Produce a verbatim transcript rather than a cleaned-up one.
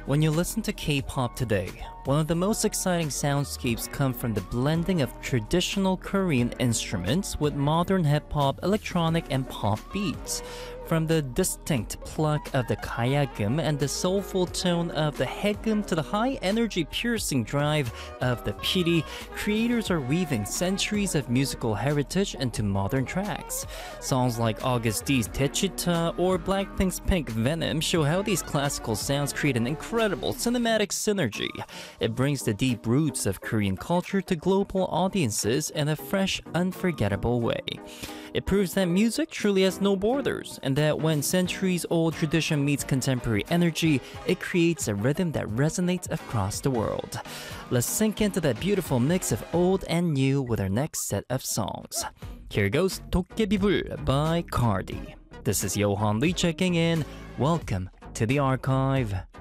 When you listen to K-pop today, one of the most exciting soundscapes come from the blending of traditional Korean instruments with modern hip-hop, electronic, and pop beats. From the distinct pluck of the kayagum and the soulful tone of the haegum to the high-energy piercing drive of the piri, creators are weaving centuries of musical heritage into modern tracks. Songs like August D's Techita or Blackpink's Pink Venom show how these classical sounds create an incredible cinematic synergy. It brings the deep roots of Korean culture to global audiences in a fresh, unforgettable way. It proves that music truly has no borders, and that when centuries-old tradition meets contemporary energy, it creates a rhythm that resonates across the world. Let's sink into that beautiful mix of old and new with our next set of songs. Here goes 도깨비불 by Cardi. This is Johan Lee checking in. Welcome to the archive.